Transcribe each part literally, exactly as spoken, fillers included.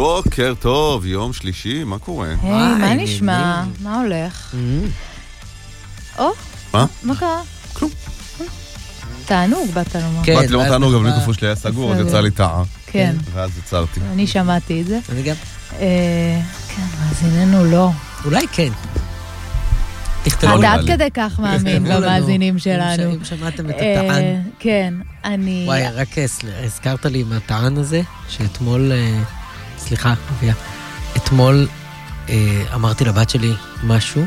בוקר טוב, יום שלישי, מה קורה? היי, מה נשמע? מה הולך? או? מה? מה קרה? כלום. תענוג, באת לומר. באת לראות תענוג, אבל מיקרופון שלי היה סגור, אז יצא לי טעה. כן. ואז יצרתי. אני שמעתי את זה. אני גם. כן, מאזיננו לא. אולי כן. אתה עד כדי כך מאמין במאזינים שלנו. אם שמעתם את הטען. כן, אני... וואי, רק הזכרת לי עם הטען הזה, שאתמול, סליחה, אביה, אתמול אמרתי לבת שלי משהו,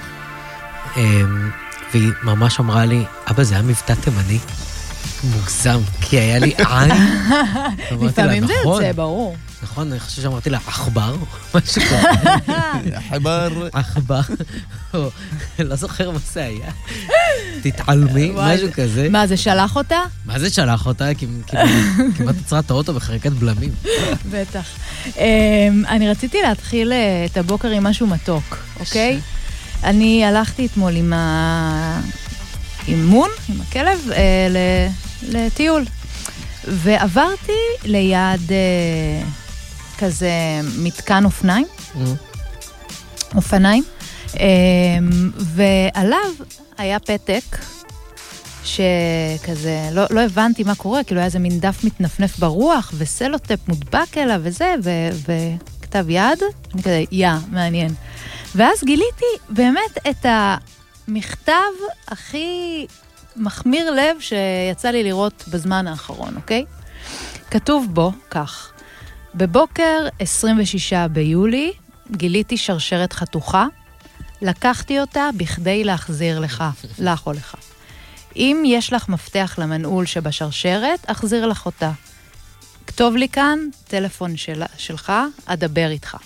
והיא ממש אמרה לי, אבא, זה היה מבטא תימני מוגזם, כי היה לי עין. לפעמים זה יוצא, ברור. נכון, אני חושב שאמרתי לה, אכבר, משהו כזה. אכבר. אכבר. לא זוכר מה זה היה. תתעלמי, משהו כזה. מה, זה שלח אותה? מה זה שלח אותה? כמעט עצרה את האוטו בחריקת בלמים. בטח. אני רציתי להתחיל את הבוקר עם משהו מתוק, אוקיי? אני הלכתי אתמול עם האימון, עם הכלב, לטיול. ועברתי ליד כזה מתקן אופניים, אופניים, ועליו היה פתק שכזה, לא, לא הבנתי מה קורה, כאילו היה איזה מין דף מתנפנף ברוח, וסלוטפ מודבק אליו וזה, וכתב יד, אני כזה, יא, מעניין. ואז גיליתי באמת את המכתב הכי מחמיר לב שיצא לי לראות בזמן האחרון, אוקיי? כתוב בו כך, בבוקר עשרים ושישה ביולי גיליתי שרשרת חתוכה, לקחתי אותה בכדי להחזיר לך, לך או לך. אם יש לך מפתח למנעול שבשרשרת, אחזיר לך אותה. כתוב לי כאן, טלפון של, שלך, אדבר איתך.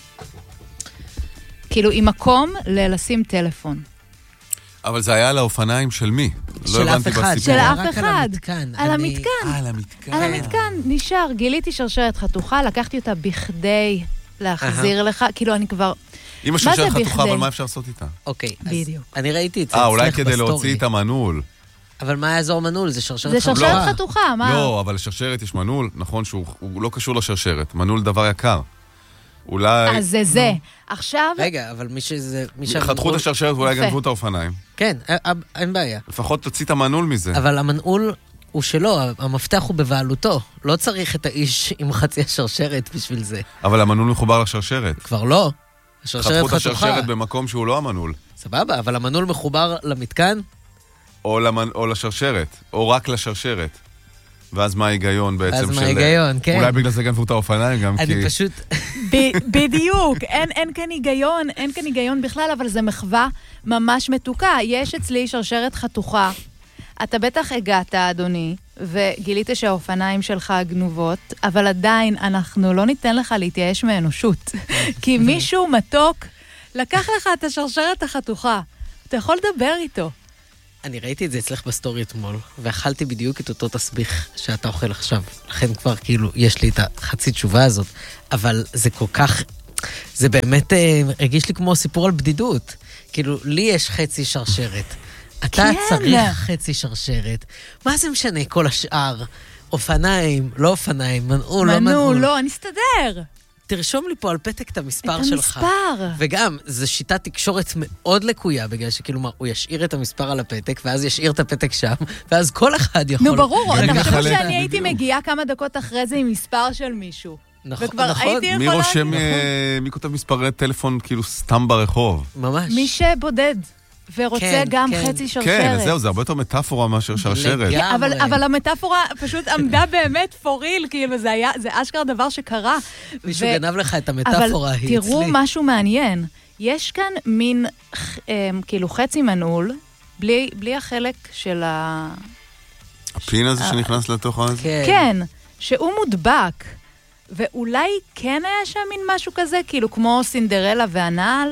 כאילו, עם מקום ללשים טלפון. אבל זה היה על האופניים של מי? של אף אחד. של אף אחד. על המתקן. על המתקן. על המתקן. על המתקן, נשאר. גיליתי שרשרת חתוכה, לקחתי אותה בכדי להחזיר לך. כאילו, אני כבר... אם השרשרת חתוכה, אבל מה אפשר לעשות איתה? אוקיי. בדיוק. אני ראיתי את זה. אה, אולי כדי להוציא את המנעול. אבל מה יעזור מנעול? זה שרשרת חתוכה. זה שרשרת חתוכה, מה? לא, אבל לשרשרת יש מנעול, נכון שהוא לא קשור לשרשרת. מנעול דבר יקר. אולי... אז זה זה. עכשיו... רגע, אבל מי שזה... חתכו את השרשרת ואולי גנבו את האופניים. כן, אין בעיה. לפחות תוציא את המנעול מזה. אבל המנעול הוא שלו, המפתח הוא בבעלותו. לא צריך את האיש עם חצי השרשרת בשביל זה. אבל המנעול מחובר לשרשרת. כבר לא. השרשרת חתוכה. חתכו את השרשרת במקום שהוא לא המנעול. סבבה, אבל המנעול מחובר למתקן? או, למנ... או לשרשרת, או רק לשרשרת. ואז מה ההיגיון בעצם של... ואז מה ההיגיון, כן. אולי בגלל זה גנבו את האופניים גם אני כי... אני פשוט... בדיוק, אין, אין כאן היגיון, אין כאן היגיון בכלל, אבל זה מחווה ממש מתוקה. יש אצלי שרשרת חתוכה. אתה בטח הגעת, אדוני, וגילית שהאופניים שלך גנובות, אבל עדיין אנחנו לא ניתן לך להתייאש מאנושות. כי מישהו מתוק לקח לך את השרשרת החתוכה. אתה יכול לדבר איתו. אני ראיתי את זה אצלך בסטורי אתמול, ואכלתי בדיוק את אותו תסביך שאתה אוכל עכשיו. לכן כבר כאילו יש לי את החצי תשובה הזאת. אבל זה כל כך, זה באמת אה, הרגיש לי כמו סיפור על בדידות. כאילו, לי יש חצי שרשרת. אתה כן. צריך חצי שרשרת. מה זה משנה כל השאר? אופניים, לא אופניים, מנעול, לא מנעול. מנעול, לא, אני אסתדר. תרשום לי פה על פתק את המספר שלך. את המספר. וגם, זו שיטת תקשורת מאוד לקויה, בגלל שכאילו מה, הוא ישאיר את המספר על הפתק, ואז ישאיר את הפתק שם, ואז כל אחד יכול... נו, ברור, אתה חושב שאני הייתי מגיעה כמה דקות אחרי זה עם מספר של מישהו. וכבר הייתי יכולה... מי רושם, מי כותב מספרי טלפון כאילו סתם ברחוב? ממש. מי שבודד. ורוצה גם חצי שרשרת. כן, זהו, זה הרבה יותר מטאפורה מאשר שרשרת. אבל המטאפורה פשוט עמדה באמת פוריל, כאילו זה היה, זה אשכרה דבר שקרה. מישהו גנב לך את המטאפורה, היא אצלי. אבל תראו משהו מעניין. יש כאן מין, כאילו חצי מנעול, בלי החלק של ה... הפין הזה שנכנס לתוך הזה? כן, שהוא מודבק. ואולי כן היה שם מין משהו כזה, כאילו כמו סינדרלה והנעל.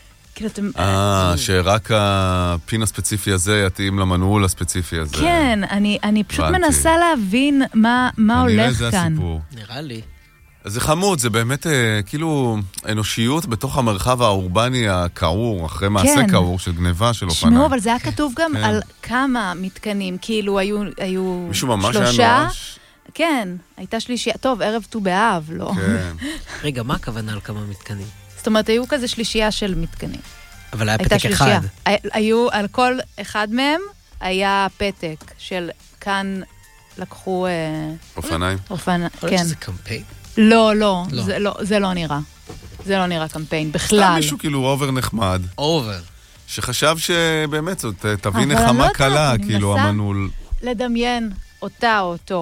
אה, שרק הפין הספציפי הזה יתאים למנעול הספציפי הזה. כן, אני פשוט מנסה להבין מה הולך כאן. נראה לי. זה חמוד, זה באמת כאילו אנושיות בתוך המרחב האורבני הקעור, אחרי מעשה קעור של גניבה של אופניים. שמעו, אבל זה היה כתוב גם על כמה מתקנים, כאילו היו שלושה, כן, הייתה שלישייה, טוב, ערב ט"ו באב, לא? כן. רגע, מה הכוונה על כמה מתקנים? זאת אומרת, היו כזה שלישייה של מתקנים. אבל היה הייתה פתק שלישייה. אחד. היו, על כל אחד מהם היה פתק של כאן לקחו... אה, אופניים? אופניים, כן. כן. שזה קמפיין? לא, לא, לא. זה לא, זה לא נראה. זה לא נראה קמפיין, סתם בכלל. מישהו כאילו אובר נחמד, אובר. שחשב שבאמת זאת תביא אבל אני לא נחמה יודעת, קלה, אני כאילו מנסה- המנעול. לדמיין אותה או אותו.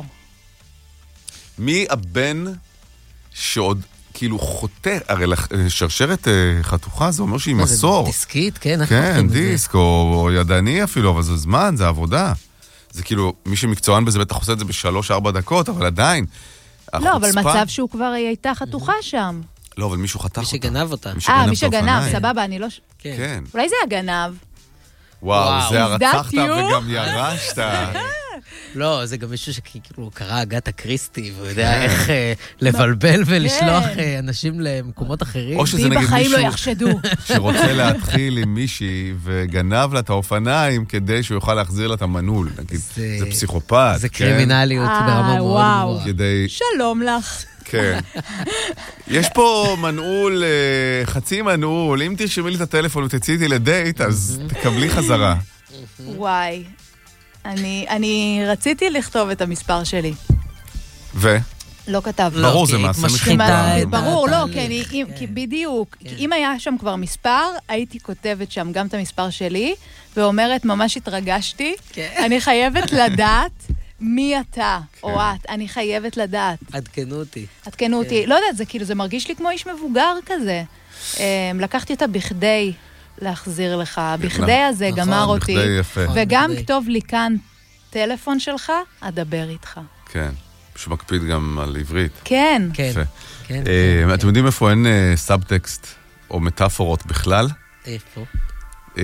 מי הבן שעוד כאילו חוטא, הרי לח- שרשרת אה, חתוכה זה אומר שהיא מה זה, מסור. דיסקית, כן? איך כן, הופכים את זה? דיסק או, או ידני אפילו, אבל זה זמן, זה עבודה. זה כאילו, מי שמקצוען בזה בטח עושה את זה בשלוש, ארבע דקות, אבל עדיין. לא, אבל החוצפה- מצב שהוא כבר הייתה חתוכה שם. לא, אבל מישהו חתך מי אותה. שגנב אותה. אה, מי את שגנב, האופניים. סבבה, אני לא... ש- כן. כן. אולי זה הגנב. וואו, וואו. זה הרצחת עובדתיות. וגם ירשת. לא, זה גם מישהו שכאילו קרא אגתה קריסטי, והוא יודע איך אה, לבלבל ולשלוח כן. אה, אנשים למקומות אחרים. או שזה בי נגיד בחיים לא מישהו יחשדו. שרוצה להתחיל עם מישהי וגנב לה את האופניים כדי שהוא יוכל להחזיר לה את המנעול. נגיד, זה- זה פסיכופת. זה כן? קרימינליות אה, ברמה מאוד וואו. גבוהה. כדי... שלום לך. כן. יש פה מנעול, אה, חצי מנעול, אם תרשמי לי את הטלפון ותציעי איתי לדייט, אז תקבלי חזרה. וואי. אני, אני רציתי לכתוב את המספר שלי. ו? לא כתבתי. לא, ברור, כי זה היית מעשה משחיתה מחשבה. את ברור, לא, התהליך, כן, אם- אם- כן. כי בדיוק. כן. אם היה שם כבר מספר, הייתי כותבת שם גם את המספר שלי, ואומרת, ממש התרגשתי, כן. אני חייבת לדעת מי אתה, או את, אני חייבת לדעת. עדכנו אותי. עדכנו אותי, לא יודעת, זה כאילו, זה מרגיש לי כמו איש מבוגר כזה. אמ, לקחתי אותה בכדי להחזיר לך, בכדי הזה נכון, גמר אותי. בכדי יפה. וגם בכדי. כתוב לי כאן טלפון שלך, אדבר איתך. כן. שמקפיד גם על עברית. כן. כן. יפה. כן. אה, אתם יודעים איפה אין אה, סאבטקסט או מטאפורות בכלל? איפה? אה,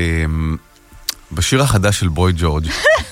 בשיר החדש של בוי ג'ורג'.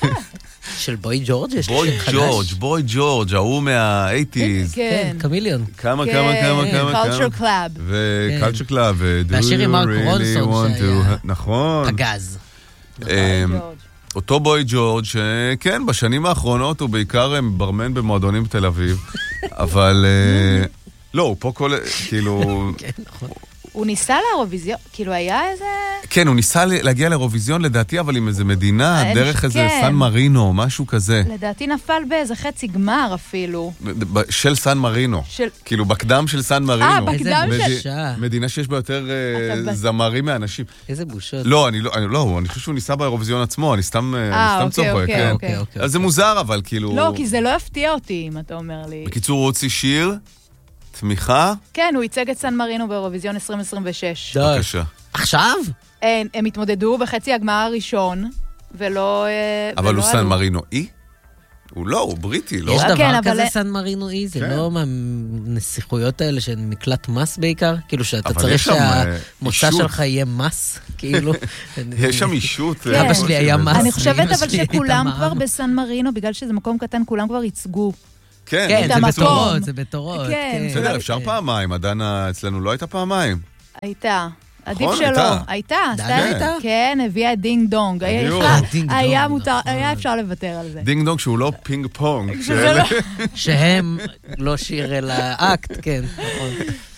של בוי ג'ורג' יש בוי שיר חדש? ג'ורג', בוי ג'ורג', ההוא מה-שמונים. כן. כן, קמיליון. כמה, כמה, כמה, כמה, כמה. קולצ'ר קלאב. וקולצ'ר קלאב, ו... והשיר עם מרק רונסון שהיה- נכון. הגז. אמ, אותו בוי ג'ורג', שכן, בשנים האחרונות הוא בעיקר אה, ברמן במועדונים בתל אביב, אבל... אה, לא, הוא פה כל... כאילו... כן, נכון. הוא ניסה לאירוויזיון, כאילו היה איזה... כן, הוא ניסה להגיע לאירוויזיון לדעתי, אבל עם איזה מדינה, אה, דרך איזה כן. סן מרינו, משהו כזה. לדעתי נפל באיזה חצי גמר אפילו. ב- של סן מרינו. של... כאילו, בקדם של סן מרינו. אה, בקדם איזה של... בושה. מדינה שיש בה יותר אה, אתה ב- זמרים מאנשים. איזה בושות. לא, אני לא, אני לא, אני חושב שהוא ניסה באירוויזיון עצמו, אני סתם, אה, אה, אני סתם אוקיי, צוחק, אוקיי, כן. אוקיי, אוקיי. אז זה מוזר, אבל כאילו... לא, כי זה לא יפתיע אותי, אם אתה אומר לי. בקיצור, הוא הוציא שיר, תמיכה, כן, הוא ייצג את סן מרינו באירוויזיון עשרים עשרים ושש. די. בבקשה. עכשיו? הם, הם התמודדו בחצי הגמר הראשון, ולא... אה, אבל ולא הוא סן עלו. מרינו אי? הוא לא, הוא בריטי, לא? יש כן, דבר אבל- כזה סן מרינו אי? זה כן. לא מהנסיכויות האלה שהן מקלט מס בעיקר? כאילו שאתה אבל צריך יש שם, אה, שהמוצא אישות. שלך יהיה מס? כאילו... יש שם אישות. כן. אה, אבא שלי היה כלשהי. מס. אני חושבת לאמא אבל שלי שכולם הייתה כבר מע"מ. בסן מרינו, בגלל שזה מקום קטן, כולם כבר ייצגו. כן, כן, את זה המקום. בתורות, זה בתורות. כן. בסדר, אפשר פעמיים, הדנה אצלנו לא הייתה פעמיים. הייתה. עדיף נכון, שלא. הייתה. הייתה. די, עשתה- הייתה? כן, הביאה דינג דונג. היה בדיוק. אפשר- דינג היה דונג, מותר- נכון. היה אפשר לוותר על זה. דינג דונג שהוא לא פינג פונג. שזה לא... שהם לא שיר אלא אקט, כן, נכון.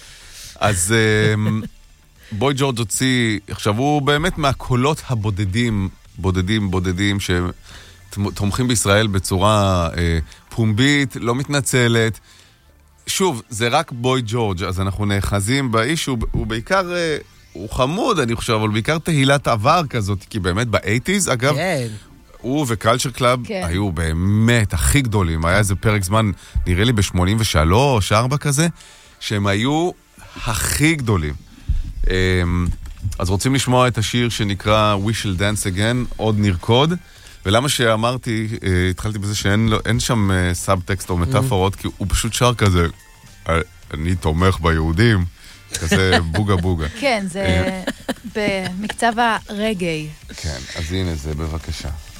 אז אמ, בוי ג'ורג' הוציא, עכשיו הוא באמת מהקולות הבודדים, בודדים, בודדים, שתומכים בישראל בצורה אה, פומבית, לא מתנצלת. שוב, זה רק בוי ג'ורג', אז אנחנו נאחזים באיש, הוא, הוא בעיקר, אה, הוא חמוד, אני חושב, אבל בעיקר תהילת עבר כזאת, כי באמת ב-שמונים, אגב, כן. הוא וקלצ'ר קלאב כן. היו באמת הכי גדולים. היה איזה פרק זמן, נראה לי ב-שמונים ושלוש, ארבע כזה, שהם היו הכי גדולים. אמ, אז רוצים לשמוע את השיר שנקרא We Shall Dance Again, עוד נרקוד. ולמה שאמרתי, אה, התחלתי בזה שאין לו- אין שם אה, סאבטקסט או מטאפורות, כי הוא פשוט שר כזה, "אה, אני תומך ביהודים, כזה בוגה בוגה. כן, זה במקצב הרגעי. כן, אז הנה זה, בבקשה.